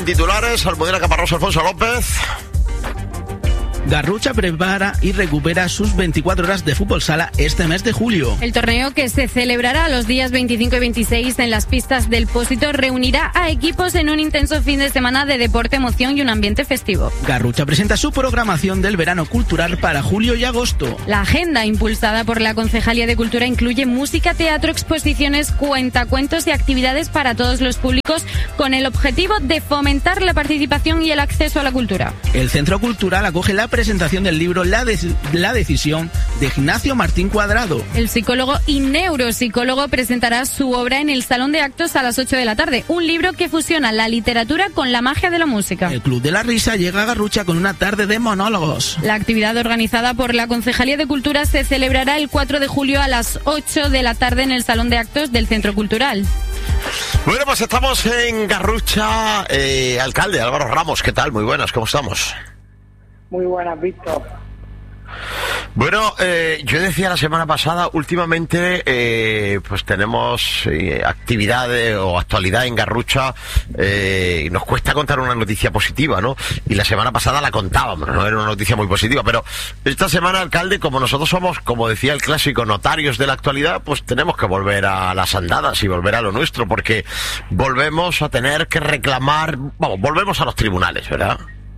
Titulares, Almudena Caparrós, Alfonso López. Garrucha prepara y recupera sus 24 horas de fútbol sala este mes de julio. El torneo, que se celebrará los días 25 y 26 en las pistas del Pósito, reunirá a equipos en un intenso fin de semana de deporte, emoción y un ambiente festivo. Garrucha presenta su programación del verano cultural para julio y agosto. La agenda, impulsada por la Concejalía de Cultura, incluye música, teatro, exposiciones, cuentacuentos y actividades para todos los públicos, con el objetivo de fomentar la participación y el acceso a la cultura. El Centro Cultural acoge la presentación del libro La Decisión de Ignacio Martín Cuadrado. El psicólogo y neuropsicólogo presentará su obra en el Salón de Actos a las 8 de la tarde, un libro que fusiona la literatura con la magia de la música. El Club de la Risa llega a Garrucha con una tarde de monólogos. La actividad, organizada por la Concejalía de Cultura, se celebrará el 4 de julio a las 8 de la tarde en el Salón de Actos del Centro Cultural. Bueno, pues estamos en Garrucha. Alcalde Álvaro Ramos, ¿qué tal? Muy buenas, ¿cómo estamos? Muy buenas, Víctor. Bueno, yo decía la semana pasada, últimamente pues tenemos actividad o actualidad en Garrucha, nos cuesta contar una noticia positiva, ¿no? Y la semana pasada la contábamos, no era una noticia muy positiva, pero esta semana, alcalde, como nosotros somos, como decía el clásico, notarios de la actualidad, pues tenemos que volver a las andadas y volver a lo nuestro, porque volvemos a tener que reclamar, volvemos a los tribunales, ¿verdad?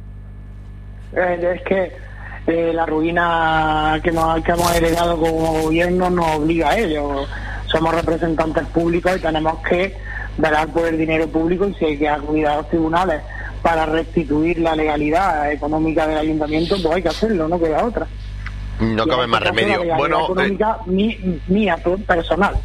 Es que la ruina que hemos heredado como gobierno nos obliga a ello. Somos representantes públicos y tenemos que velar por el dinero público, y si hay que acudir a los tribunales para restituir la legalidad económica del ayuntamiento, pues hay que hacerlo, no queda otra. No cabe más remedio. Bueno, económica mía personal.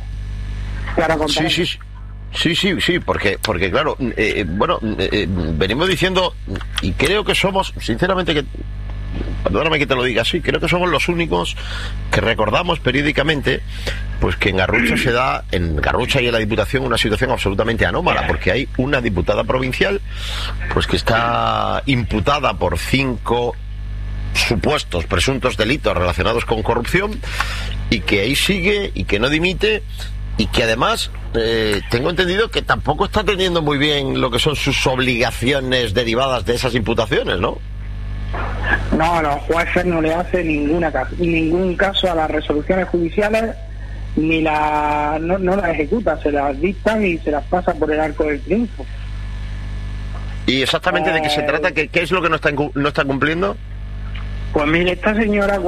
Sí, porque claro, venimos diciendo, y creo que somos, sinceramente, perdóname que te lo diga así, creo que somos los únicos que recordamos periódicamente pues que en Garrucha y en la Diputación, una situación absolutamente anómala, porque hay una diputada provincial pues que está imputada por 5 supuestos presuntos delitos relacionados con corrupción, y que ahí sigue y que no dimite, y que además tengo entendido que tampoco está atendiendo muy bien lo que son sus obligaciones derivadas de esas imputaciones, ¿no? No, los jueces no le hacen ningún caso a las resoluciones judiciales, ni no las ejecuta, se las dictan y se las pasa por el arco del triunfo. ¿Y exactamente de qué se trata? ¿Qué es lo que no está cumpliendo? Pues mire, esta señora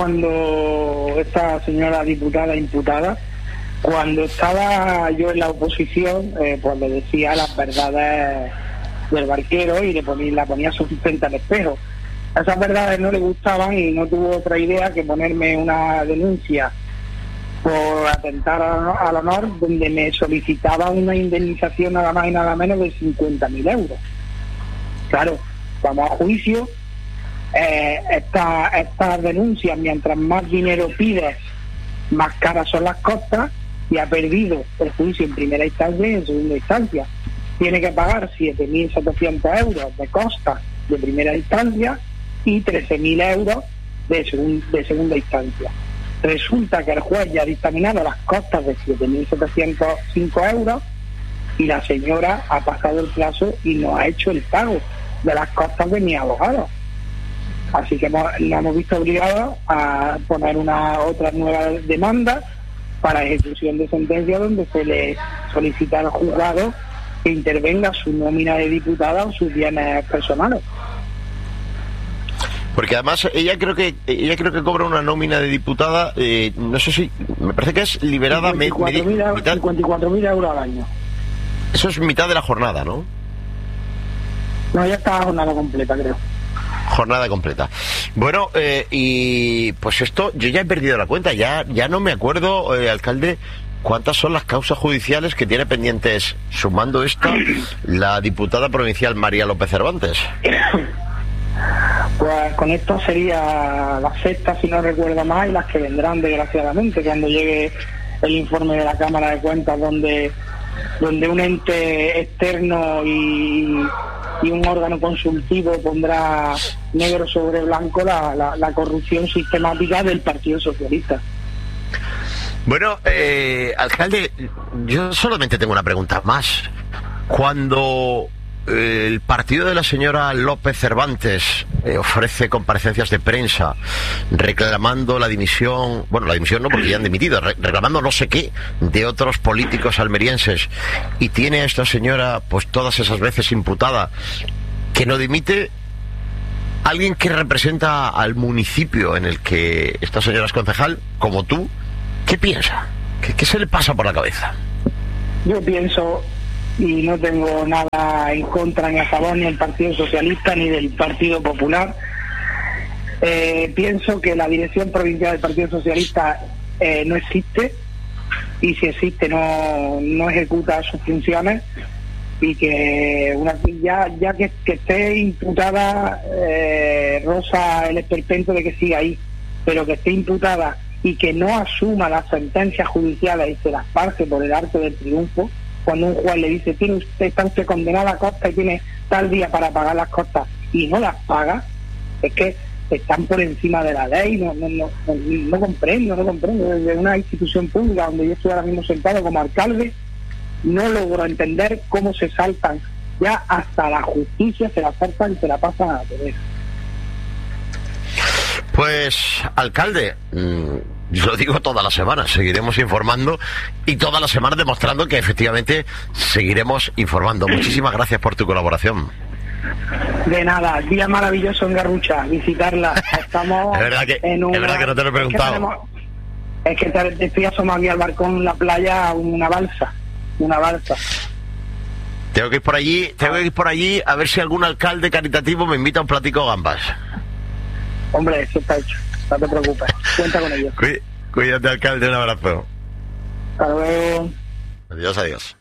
diputada imputada, cuando estaba yo en la oposición, pues le decía las verdades del barquero y la ponía su frente al espejo. Esas verdades no le gustaban y no tuvo otra idea que ponerme una denuncia por atentar al honor, donde me solicitaba una indemnización nada más y nada menos de 50.000 euros. Claro, vamos a juicio. Estas denuncias, mientras más dinero pides, más caras son las costas, y ha perdido el juicio en primera instancia y en segunda instancia. Tiene que pagar 7.700 euros de costas de primera instancia y 13.000 euros de segunda instancia. Resulta que el juez ya ha dictaminado las costas de 7.705 euros y la señora ha pasado el plazo y no ha hecho el pago de las costas de mi abogado. Así que nos hemos visto obligados a poner otra nueva demanda para ejecución de sentencia, donde se le solicita al juzgado que intervenga su nómina de diputada o sus bienes personales. Porque además ella creo que cobra una nómina de diputada, no sé si, me parece que es liberada 54.000 euros al año. Eso es mitad de la jornada, ¿no? No, ya está la jornada completa, creo. Jornada completa. Bueno, y pues esto, yo ya he perdido la cuenta, ya no me acuerdo, alcalde, cuántas son las causas judiciales que tiene pendientes, sumando esta, la diputada provincial María López Cervantes. Pues con esto sería la sexta, si no recuerdo más, y las que vendrán desgraciadamente cuando llegue el informe de la Cámara de Cuentas, donde un ente externo y un órgano consultivo pondrá negro sobre blanco la corrupción sistemática del Partido Socialista. Bueno, alcalde, yo solamente tengo una pregunta más. Cuando el partido de la señora López Cervantes ofrece comparecencias de prensa reclamando la dimisión, bueno, la dimisión no porque ya han dimitido, reclamando no sé qué de otros políticos almerienses, y tiene a esta señora pues todas esas veces imputada, que no dimite alguien que representa al municipio en el que esta señora es concejal, como tú. ¿Qué piensa? ¿Qué se le pasa por la cabeza? Yo pienso, y no tengo nada en contra ni a favor ni del Partido Socialista ni del Partido Popular, pienso que la dirección provincial del Partido Socialista no existe, y si existe no ejecuta sus funciones, y que ya que esté imputada, Rosa el esperpento de que siga ahí, pero que esté imputada y que no asuma las sentencias judiciales y se las parte por el arte del triunfo, cuando un juez le dice está usted condenado a costas y tiene tal día para pagar las costas y no las paga, es que están por encima de la ley. No comprendo. Desde una institución pública donde yo estoy ahora mismo sentado como alcalde, no logro entender cómo se saltan ya hasta la justicia, se la saltan y se la pasan a la derecha. Pues, alcalde, yo lo digo todas las semanas, seguiremos informando y todas las semanas demostrando que efectivamente seguiremos informando. Muchísimas gracias por tu colaboración. De nada, día maravilloso en Garrucha, visitarla. Estamos es verdad que no te lo he preguntado. Es que te estoy asomado aquí al balcón en la playa, una balsa. Tengo que ir por allí a ver si algún alcalde caritativo me invita a un platico de gambas. Hombre, eso está hecho, no te preocupes, cuenta con ello. Cuídate, alcalde, un abrazo. Hasta luego. Adiós.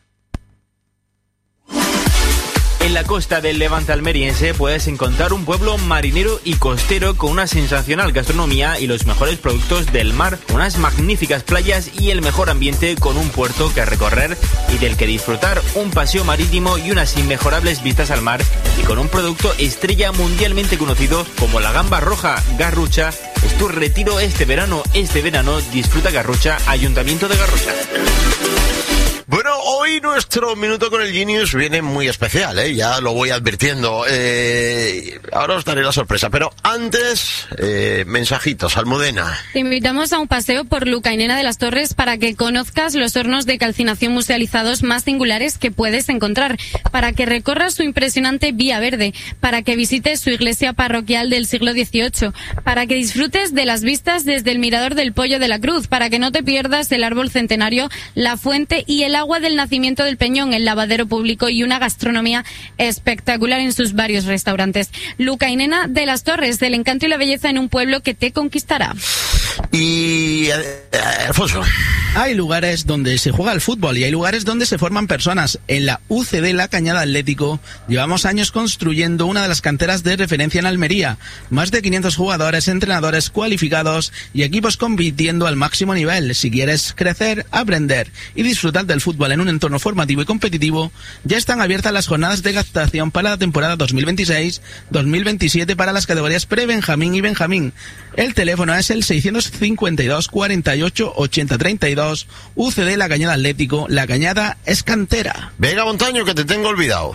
En la costa del Levante almeriense puedes encontrar un pueblo marinero y costero con una sensacional gastronomía y los mejores productos del mar, unas magníficas playas y el mejor ambiente, con un puerto que recorrer y del que disfrutar, un paseo marítimo y unas inmejorables vistas al mar, y con un producto estrella mundialmente conocido como la gamba roja. Garrucha es tu retiro este verano. Disfruta Garrucha, Ayuntamiento de Garrucha. Bueno, hoy nuestro Minuto con el Genius viene muy especial, ya lo voy advirtiendo. Ahora os daré la sorpresa, pero antes, mensajitos, Almudena. Te invitamos a un paseo por Lucainena de las Torres para que conozcas los hornos de calcinación musealizados más singulares que puedes encontrar, para que recorras su impresionante Vía Verde, para que visites su iglesia parroquial del siglo XVIII, para que disfrutes de las vistas desde el Mirador del Pollo de la Cruz, para que no te pierdas el árbol centenario, la fuente y el agua del nacimiento del Peñón, el lavadero público y una gastronomía espectacular en sus varios restaurantes. Lucainena de las Torres, el encanto y la belleza en un pueblo que te conquistará. Y Alfonso. Hay lugares donde se juega al fútbol y hay lugares donde se forman personas. En la UCD La Cañada Atlético llevamos años construyendo una de las canteras de referencia en Almería. Más de 500 jugadores, entrenadores cualificados y equipos compitiendo al máximo nivel. Si quieres crecer, aprender y disfrutar del fútbol en un entorno formativo y competitivo, ya están abiertas las jornadas de captación para la temporada 2026-2027 para las categorías pre-Benjamín y Benjamín. El teléfono es el 652 48 80 32. UCD La Cañada Atlético. La Cañada es cantera. Venga, Montaño, que te tengo olvidado.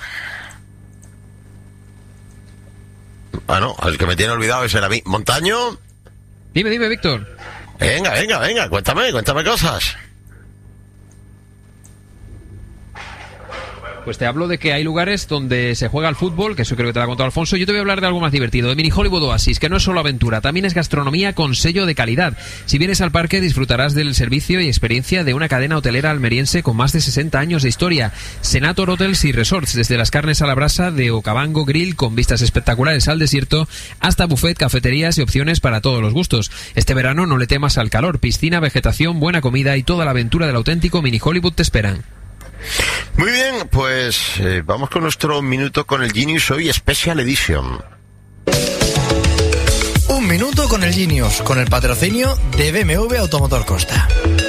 Ah, no, el que me tiene olvidado es a mí. Montaño. Dime, Víctor. Venga, cuéntame cosas. Pues te hablo de que hay lugares donde se juega al fútbol, que eso creo que te lo ha contado Alfonso. Yo te voy a hablar de algo más divertido, de Mini Hollywood Oasis, que no es solo aventura, también es gastronomía con sello de calidad. Si vienes al parque disfrutarás del servicio y experiencia de una cadena hotelera almeriense con más de 60 años de historia. Senator Hotels y Resorts, desde las carnes a la brasa de Okavango Grill con vistas espectaculares al desierto, hasta buffet, cafeterías y opciones para todos los gustos. Este verano no le temas al calor, piscina, vegetación, buena comida y toda la aventura del auténtico Mini Hollywood te esperan. Muy bien, pues vamos con nuestro Minuto con el Genius, hoy Special Edition. Un minuto con el Genius, con el patrocinio de BMW Automotor Costa.